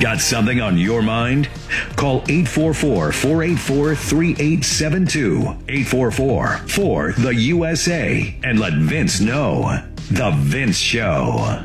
Got something on your mind? Call 844-484-3872. 844-4-THE-USA. And let Vince know. The Vince Show.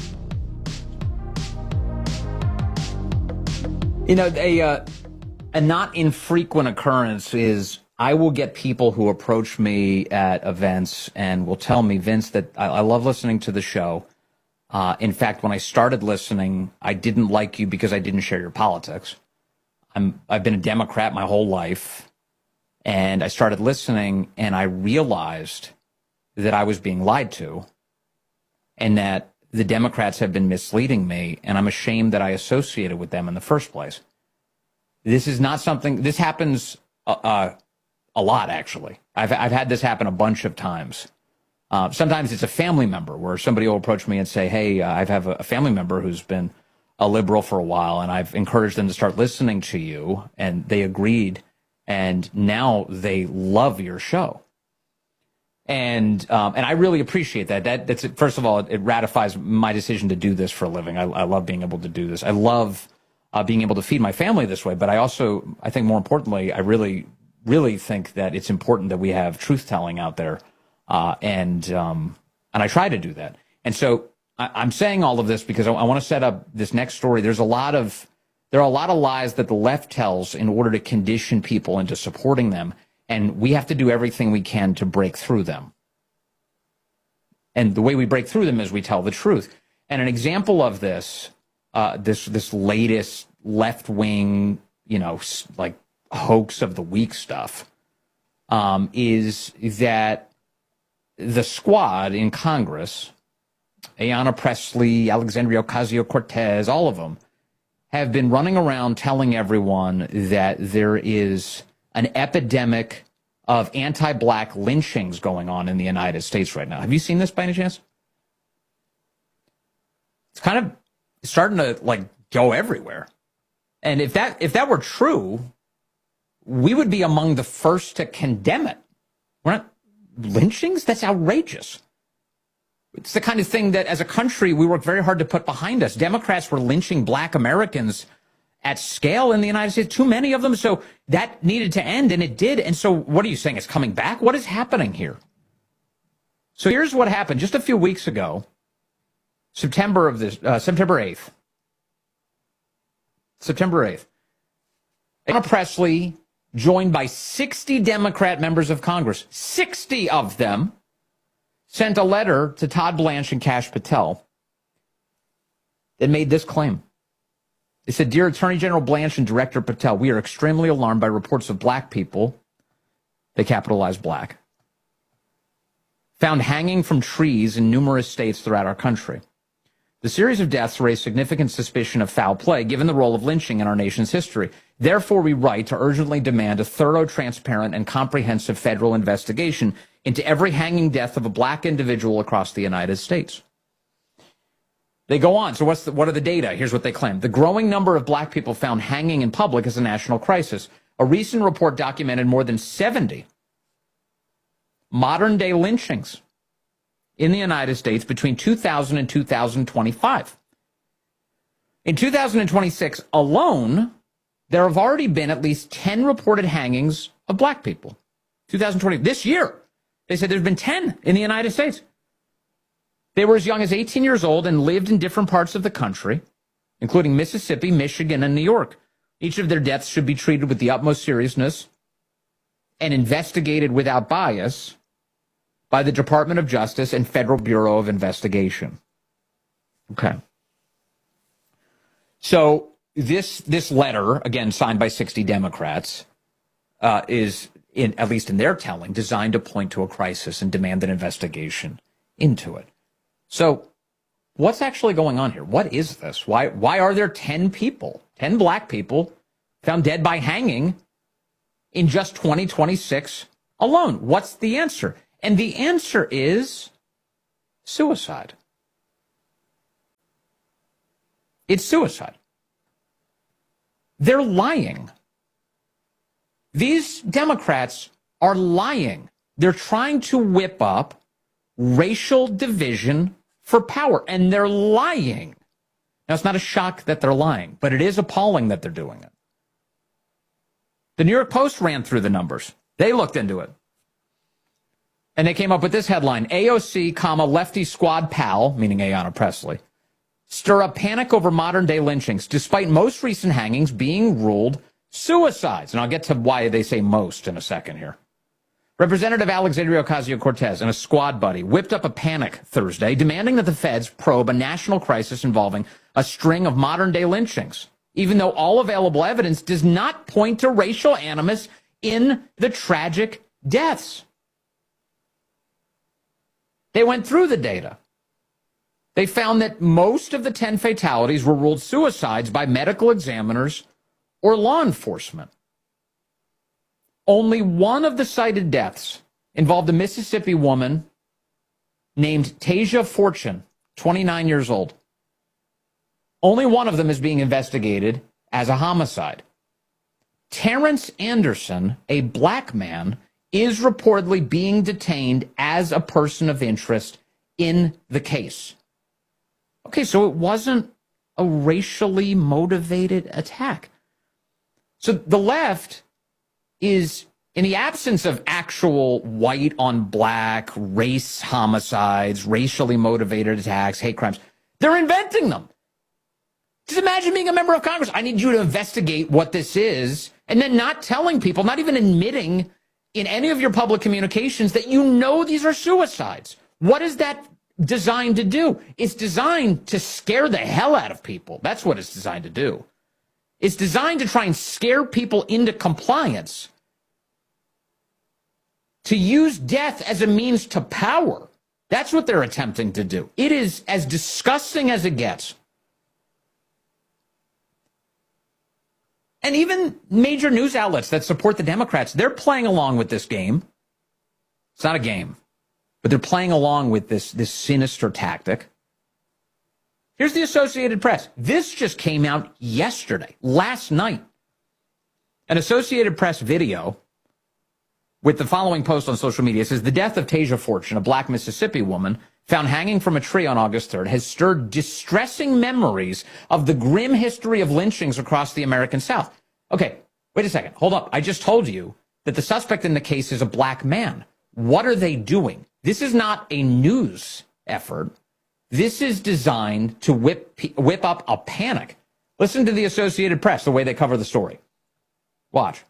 You know, a not infrequent occurrence is I will get people who approach me at events and will tell me, Vince, that I love listening to the show. In fact, when I started listening, I didn't like you because I didn't share your politics. I've been a Democrat my whole life, and I started listening, and I realized that I was being lied to, and that the Democrats have been misleading me, and I'm ashamed that I associated with them in the first place. This is not something. This happens a lot, actually. I've had this happen a bunch of times. Sometimes it's a family member where somebody will approach me and say, hey, I have a family member who's been a liberal for a while, and I've encouraged them to start listening to you, and they agreed, and now they love your show. And I really appreciate that. That's first of all, it ratifies my decision to do this for a living. I love being able to do this. I love being able to feed my family this way, but I think more importantly, I really, really think that it's important that we have truth-telling out there. And I try to do that. And so I'm saying all of this because I want to set up this next story. There are a lot of lies that the left tells in order to condition people into supporting them. And we have to do everything we can to break through them. And the way we break through them is we tell the truth. And an example of this, this latest left-wing, like hoax of the week stuff, is that the squad in Congress, Ayanna Pressley, Alexandria Ocasio-Cortez, all of them, have been running around telling everyone that there is an epidemic of anti-black lynchings going on in the United States right now. Have you seen this by any chance? It's kind of starting to go everywhere. And if that were true, we would be among the first to condemn it. We're not lynchings? That's outrageous. It's the kind of thing that as a country we work very hard to put behind us. Democrats were lynching black Americans at scale in the United States, too many of them. So that needed to end, and it did. And so what are you saying? It's coming back? What is happening here? So here's what happened just a few weeks ago, September 8th. Ayanna Pressley, joined by 60 Democrat members of Congress, 60 of them, sent a letter to Todd Blanche and Kash Patel that made this claim. They said, Dear Attorney General Blanche and Director Patel, we are extremely alarmed by reports of black people, they capitalized black, found hanging from trees in numerous states throughout our country. The series of deaths raised significant suspicion of foul play, given the role of lynching in our nation's history. Therefore, we write to urgently demand a thorough, transparent, and comprehensive federal investigation into every hanging death of a black individual across the United States. They go on. So what are the data? Here's what they claim. The growing number of black people found hanging in public is a national crisis. A recent report documented more than 70 modern-day lynchings in the United States between 2000 and 2025. In 2026 alone, there have already been at least 10 reported hangings of black people. 2020, this year, they said there's been 10 in the United States. They were as young as 18 years old and lived in different parts of the country, including Mississippi, Michigan, and New York. Each of their deaths should be treated with the utmost seriousness and investigated without bias by the Department of Justice and Federal Bureau of Investigation. Okay. So this letter, again, signed by 60 Democrats, is, at least in their telling, designed to point to a crisis and demand an investigation into it. So what's actually going on here? What is this? Why are there 10 black people found dead by hanging in just 2026 alone? What's the answer? And the answer is suicide. It's suicide. They're lying. These Democrats are lying. They're trying to whip up racial division for power, and they're lying. Now, it's not a shock that they're lying, but it is appalling that they're doing it. The New York Post ran through the numbers. They looked into it. And they came up with this headline: AOC, lefty squad pal, meaning Ayanna Pressley, stir up panic over modern-day lynchings, despite most recent hangings being ruled suicides. And I'll get to why they say most in a second here. Representative Alexandria Ocasio-Cortez and a squad buddy whipped up a panic Thursday, demanding that the feds probe a national crisis involving a string of modern-day lynchings, even though all available evidence does not point to racial animus in the tragic deaths. They went through the data. They found that most of the 10 fatalities were ruled suicides by medical examiners or law enforcement. Only one of the cited deaths involved a Mississippi woman named Tasia Fortune, 29 years old. Only one of them is being investigated as a homicide. Terrence Anderson, a black man, is reportedly being detained as a person of interest in the case. Okay, so it wasn't a racially motivated attack. So the left is, in the absence of actual white on black race homicides, racially motivated attacks, hate crimes, they're inventing them. Just imagine being a member of Congress. I need you to investigate what this is, and then not telling people, not even admitting in any of your public communications that you know these are suicides. What is that designed to do? It's designed to scare the hell out of people. That's what it's designed to do. It's designed to try and scare people into compliance, to use death as a means to power. That's what they're attempting to do. It is as disgusting as it gets. And even major news outlets that support the Democrats, they're playing along with this game. It's not a game, but they're playing along with this sinister tactic. Here's the Associated Press. This just came out yesterday, last night. An Associated Press video with the following post on social media says, the death of Tasia Fortune, a black Mississippi woman found hanging from a tree on August 3rd, has stirred distressing memories of the grim history of lynchings across the American South. Okay, wait a second. Hold up. I just told you that the suspect in the case is a black man. What are they doing? This is not a news effort. This is designed to whip up a panic. Listen to the Associated Press, the way they cover the story. Watch.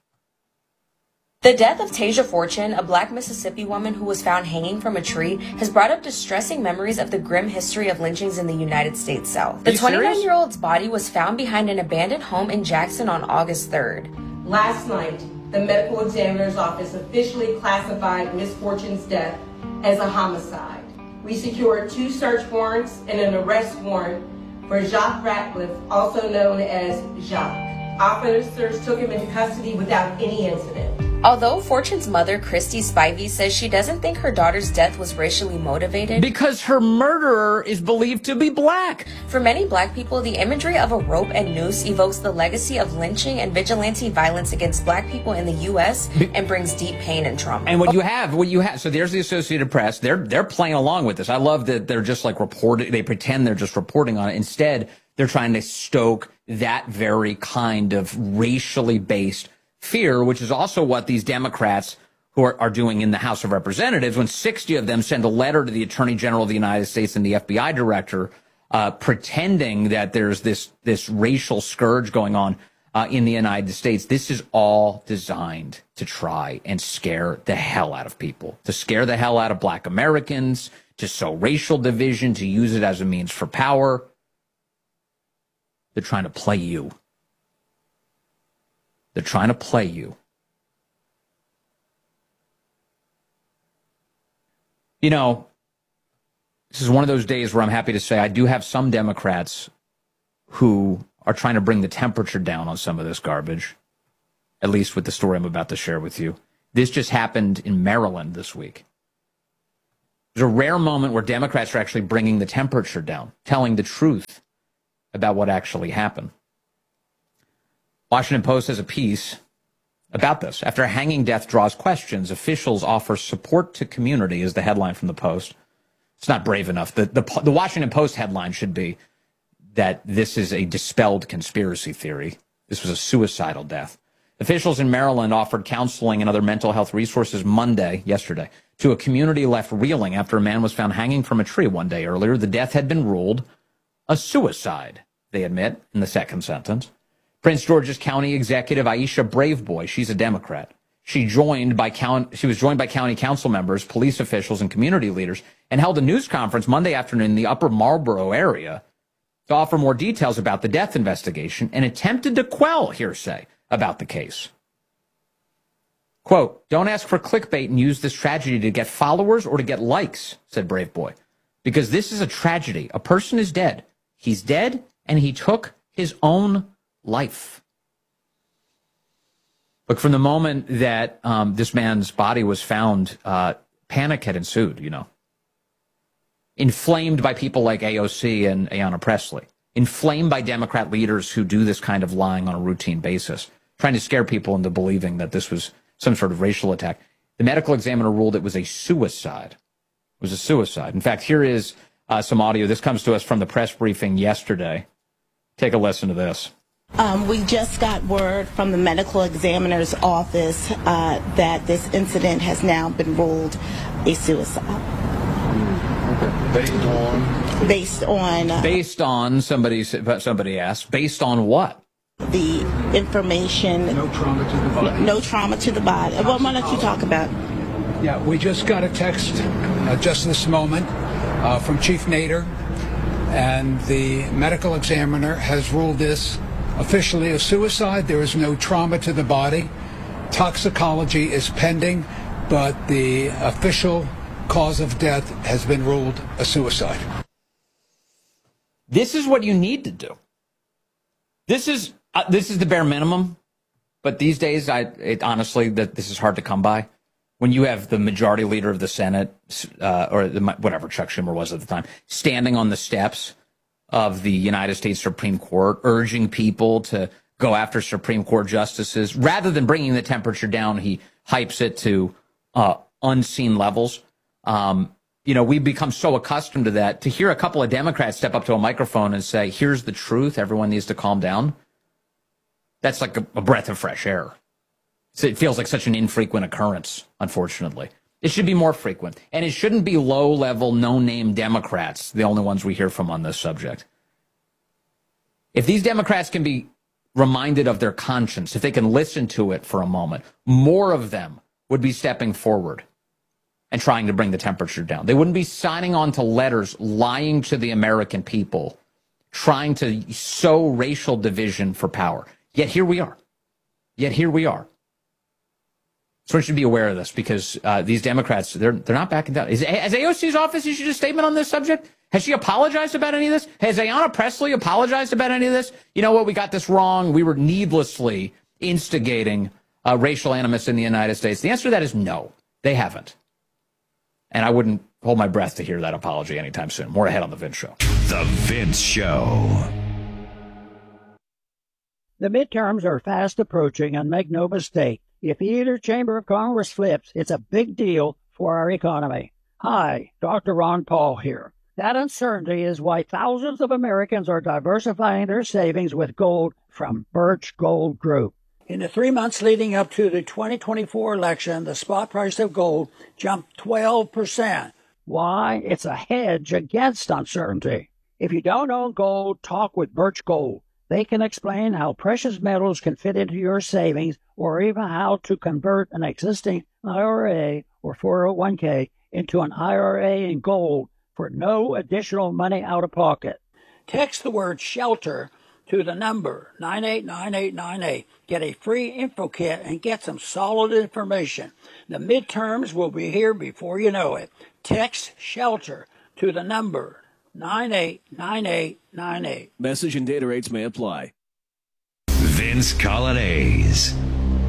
The death of Tasia Fortune, a black Mississippi woman who was found hanging from a tree, has brought up distressing memories of the grim history of lynchings in the United States South. The 29-year-old's body was found behind an abandoned home in Jackson on August 3rd. Last night, the medical examiner's office officially classified Ms. Fortune's death as a homicide. We secured 2 search warrants and an arrest warrant for Jacques Ratcliffe, also known as Jacques. Officers took him into custody without any incident. Although Fortune's mother, Christy Spivey, says she doesn't think her daughter's death was racially motivated, because her murderer is believed to be black. For many black people, the imagery of a rope and noose evokes the legacy of lynching and vigilante violence against black people in the U.S. and brings deep pain and trauma. And what you have, so there's the Associated Press. They're playing along with this. I love that they're just like reporting. They pretend they're just reporting on it. Instead, they're trying to stoke that very kind of racially based fear, which is also what these Democrats who are doing in the House of Representatives, when 60 of them send a letter to the Attorney General of the United States and the FBI director, pretending that there's this racial scourge going on in the United States. This is all designed to try and scare the hell out of people, to scare the hell out of black Americans, to sow racial division, to use it as a means for power. They're trying to play you. They're trying to play you. You know, this is one of those days where I'm happy to say I do have some Democrats who are trying to bring the temperature down on some of this garbage, at least with the story I'm about to share with you. This just happened in Maryland this week. There's a rare moment where Democrats are actually bringing the temperature down, telling the truth about what actually happened. Washington Post has a piece about this. After a hanging death draws questions, officials offer support to community, is the headline from the Post. It's not brave enough. The Washington Post headline should be, that this is a dispelled conspiracy theory. This was a suicidal death. Officials in Maryland offered counseling and other mental health resources yesterday, to a community left reeling after a man was found hanging from a tree one day earlier. The death had been ruled a suicide, they admit in the second sentence. Prince George's County Executive Aisha Braveboy, she's a Democrat. She was joined by county council members, police officials, and community leaders, and held a news conference Monday afternoon in the Upper Marlboro area to offer more details about the death investigation and attempted to quell hearsay about the case. Quote, "Don't ask for clickbait and use this tragedy to get followers or to get likes," said Braveboy, "because this is a tragedy. A person is dead. He's dead, and he took his own life." Look, from the moment that this man's body was found, panic had ensued, inflamed by people like AOC and Ayanna Pressley, inflamed by Democrat leaders who do this kind of lying on a routine basis, trying to scare people into believing that this was some sort of racial attack. The medical examiner ruled it was a suicide. It was a suicide. In fact, here is some audio. This comes to us from the press briefing yesterday. Take a listen to this. We just got word from the medical examiner's office that this incident has now been ruled a suicide. Based on somebody asked, based on what? The information. No trauma to the body. No trauma to the body. Well, why don't you talk about? Yeah, we just got a text just this moment from Chief Nader, and the medical examiner has ruled this officially a suicide. There is no trauma to the body. Toxicology is pending, but the official cause of death has been ruled a suicide. This is what you need to do. This is the bare minimum, but these days, honestly, this is hard to come by. When you have the majority leader of the Senate, or whatever Chuck Schumer was at the time, standing on the steps of the United States Supreme Court, urging people to go after Supreme Court justices, rather than bringing the temperature down, he hypes it to unseen levels. We've become so accustomed to that. To hear a couple of Democrats step up to a microphone and say, "Here's the truth, everyone needs to calm down," that's like a breath of fresh air. So it feels like such an infrequent occurrence, unfortunately. It should be more frequent. And it shouldn't be low-level, no-name Democrats, the only ones we hear from on this subject. If these Democrats can be reminded of their conscience, if they can listen to it for a moment, more of them would be stepping forward and trying to bring the temperature down. They wouldn't be signing on to letters, lying to the American people, trying to sow racial division for power. Yet here we are. So we should be aware of this, because these Democrats, they're not backing down. Has AOC's office issued a statement on this subject? Has she apologized about any of this? Has Ayanna Pressley apologized about any of this? You know what? We got this wrong. We were needlessly instigating racial animus in the United States. The answer to that is no, they haven't. And I wouldn't hold my breath to hear that apology anytime soon. More ahead on The Vince Show. The Vince Show. The midterms are fast approaching, and make no mistake, if either chamber of Congress flips, it's a big deal for our economy. Hi, Dr. Ron Paul here. That uncertainty is why thousands of Americans are diversifying their savings with gold from Birch Gold Group. In the 3 months leading up to the 2024 election, the spot price of gold jumped 12%. Why? It's a hedge against uncertainty. If you don't own gold, talk with Birch Gold. They can explain how precious metals can fit into your savings, or even how to convert an existing IRA or 401k into an IRA in gold for no additional money out of pocket. Text the word SHELTER to the number 989898. Get a free info kit and get some solid information. The midterms will be here before you know it. Text SHELTER to the number 989898. Message and data rates may apply. Vince Coglianese.